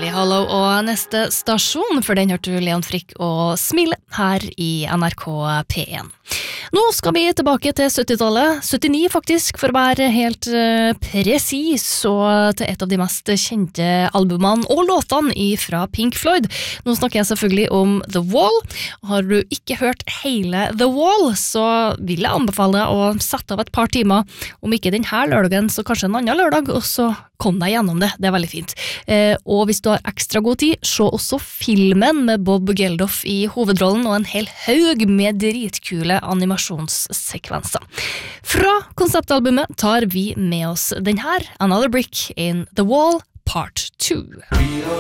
Sleepy Hollow og neste stasjon, for den hørte du Leon Frick og Smile her i NRK P1. Nå skal vi tilbake til 70-tallet, 79 faktisk, for å være helt presis, og til et av de mest kjente albumene og låtene fra Pink Floyd. Nå snakker jeg selvfølgelig om The Wall. Har du ikke hørt hele The Wall, så vil jeg anbefale deg å sette av et par timer, om ikke denne lørdagen, så kanskje en annen lørdag, og så kom deg gjennom det, det er veldig fint. Og hvis du har ekstra god tid, se også filmen med Bob Geldof i hovedrollen og en hel haug med dritkule animasjonssekvenser. Fra konseptalbumet tar vi med oss den her, Another Brick in the Wall, Part 2.